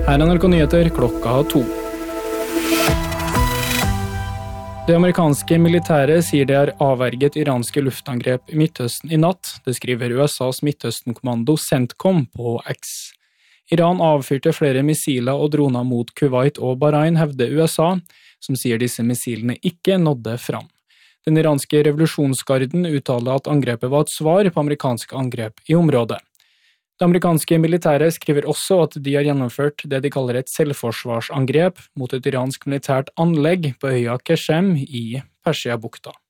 Her er NRK Nyheter klokka 2. Det amerikanske militæret sier det har avverget iranske luftangrep i Midtøsten i natt. Det skriver USAs Midtøsten-kommando CENTCOM på X. Iran avfyrte flere missiler og droner mot Kuwait og Bahrain, hevder USA, som sier disse missilene ikke nådde fram. Den iranske revolusjonsgarden uttaler at angrepet var et svar på amerikanske angrep i området. Det amerikanske militæret skriver også at de har gjennomført det de kaller et selvforsvarsangrep mot et iransk militært anlegg på øya Qeshem i Persiabukta.